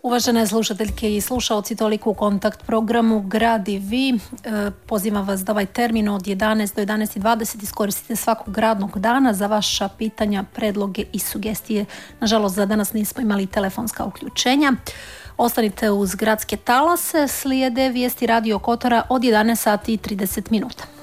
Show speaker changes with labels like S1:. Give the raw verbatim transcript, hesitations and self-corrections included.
S1: Uvažene slušateljke i slušalci, toliko u kontakt programu Grad i vi. E, pozivam vas da ovaj termin od jedanaest do jedanaest i dvadeset iskoristite svakog radnog dana za vaša pitanja, predloge i sugestije. Nažalost, za danas nismo imali telefonska uključenja. Ostanite uz Gradske talase, slijede vijesti Radio Kotora od jedanaest sati i trideset minuta.